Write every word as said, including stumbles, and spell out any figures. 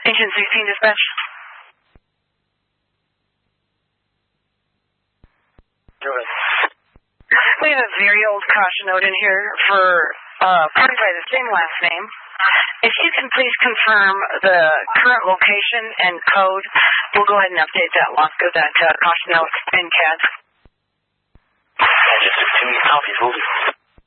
Engine sixteen dispatch. Go ahead. We have a very old caution note in here for uh, party by the same last name. If you can please confirm the current location and code, we'll go ahead and update that lock of that uh, caution note in C A D. Engine sixteen copies, will do.